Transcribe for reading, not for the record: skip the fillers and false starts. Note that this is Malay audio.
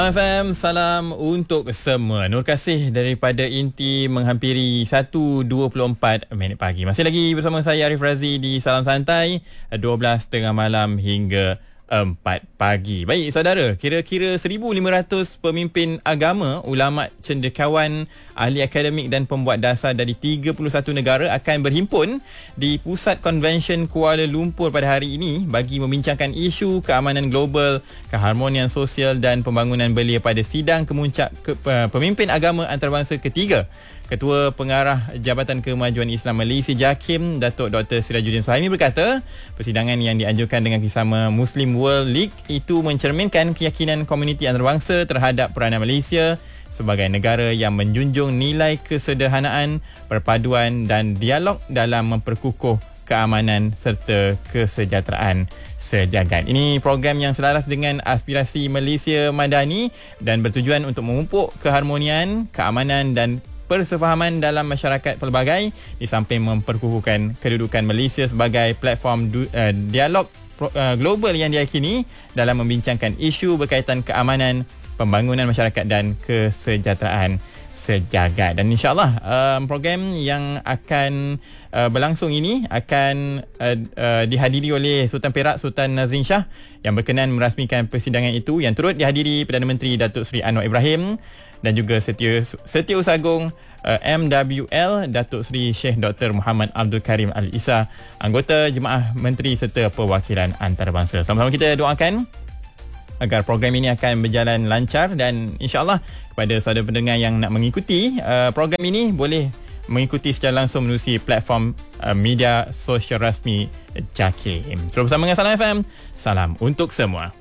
FM, salam untuk semua. Nur Kasih daripada Inti menghampiri 1.24 pagi. Masih lagi bersama saya Arif Razi di Salam Santai 12.30 malam hingga 4 pagi. Baik saudara, kira-kira 1,500 pemimpin agama, ulama, cendekiawan, ahli akademik dan pembuat dasar dari 31 negara akan berhimpun di Pusat Konvensyen Kuala Lumpur pada hari ini bagi membincangkan isu keamanan global, keharmonian sosial dan pembangunan belia pada sidang kemuncak pemimpin agama antarabangsa ketiga. Ketua Pengarah Jabatan Kemajuan Islam Malaysia JAKIM, Datuk Dr. Sirajuddin Suhaimi berkata, persidangan yang dianjurkan dengan kisama Muslim World League itu mencerminkan keyakinan komuniti antarabangsa terhadap peranan Malaysia sebagai negara yang menjunjung nilai kesederhanaan, perpaduan dan dialog dalam memperkukuh keamanan serta kesejahteraan sejagat. Ini program yang selaras dengan aspirasi Malaysia Madani dan bertujuan untuk memupuk keharmonian, keamanan dan persefahaman dalam masyarakat pelbagai di samping memperkukuhkan kedudukan Malaysia sebagai platform dialog global yang diyakini dalam membincangkan isu berkaitan keamanan, pembangunan masyarakat dan kesejahteraan sejagat. Dan insyaAllah program yang akan berlangsung ini akan dihadiri oleh Sultan Perak Sultan Nazrin Shah yang berkenan merasmikan persidangan itu, yang turut dihadiri Perdana Menteri Datuk Seri Anwar Ibrahim dan juga Setiausaha Agung MWL Datuk Seri Sheikh Dr. Muhammad Abdul Karim Al-Isa, anggota Jemaah Menteri serta perwakilan antarabangsa. Sama-sama kita doakan agar program ini akan berjalan lancar dan insya-Allah kepada saudara pendengar yang nak mengikuti program ini boleh mengikuti secara langsung menerusi platform media sosial rasmi JAKIM. Terus bersama dengan Salam FM. Salam untuk semua.